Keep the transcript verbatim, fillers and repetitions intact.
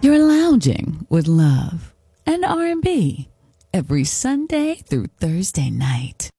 You're lounging with love and R and B every Sunday through Thursday night.